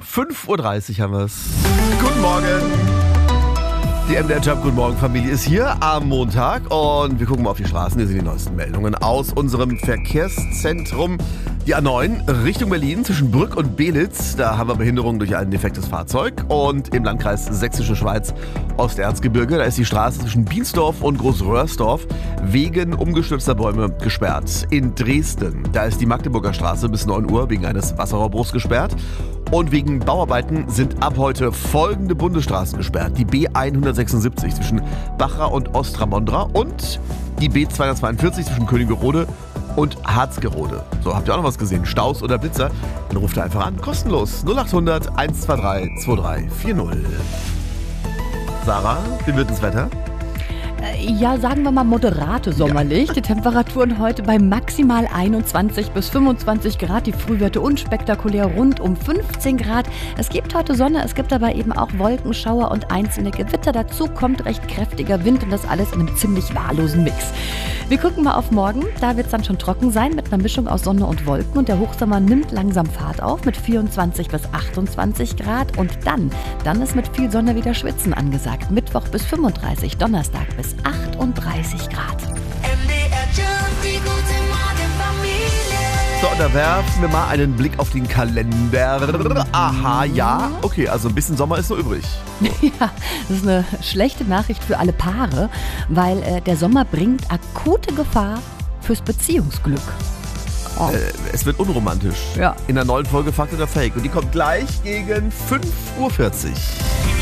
5:30 Uhr haben wir es. Guten Morgen. Die MDR Jump Guten Morgen Familie ist hier am Montag und wir gucken mal auf die Straßen. Hier sind die neuesten Meldungen aus unserem Verkehrszentrum. Die A9 Richtung Berlin zwischen Brück und Belitz. Da haben wir Behinderungen durch ein defektes Fahrzeug. Und im Landkreis Sächsische Schweiz Osterzgebirge, da ist die Straße zwischen Biensdorf und Großröhrsdorf wegen umgestürzter Bäume gesperrt. In Dresden, da ist die Magdeburger Straße bis 9 Uhr wegen eines Wasserrohrbruchs gesperrt. Und wegen Bauarbeiten sind ab heute folgende Bundesstraßen gesperrt. Die B176 zwischen Bachra und Ostramondra und die B242 zwischen Königerode und Harzgerode. So, habt ihr auch noch was gesehen? Staus oder Blitzer? Dann ruft ihr einfach an. Kostenlos. 0800 123 2340. Sarah, wie wird das Wetter? Ja, sagen wir mal moderate sommerlich. Die Temperaturen heute bei maximal 21 bis 25 Grad. Die Frühwerte unspektakulär rund um 15 Grad. Es gibt heute Sonne, es gibt aber eben auch Wolkenschauer und einzelne Gewitter. Dazu kommt recht kräftiger Wind und das alles in einem ziemlich wahllosen Mix. Wir gucken mal auf morgen. Da wird es dann schon trocken sein mit einer Mischung aus Sonne und Wolken. Und der Hochsommer nimmt langsam Fahrt auf mit 24 bis 28 Grad. Und dann ist mit viel Sonne wieder Schwitzen angesagt. Mittwoch bis 35, Donnerstag bis 38 Grad. So, da werfen wir mal einen Blick auf den Kalender. Aha, ja. Okay, also ein bisschen Sommer ist noch übrig. Ja, das ist eine schlechte Nachricht für alle Paare, weil der Sommer bringt akute Gefahr fürs Beziehungsglück. Oh. Es wird unromantisch. Ja. In der neuen Folge Fakt oder Fake. Und die kommt gleich gegen 5:40 Uhr.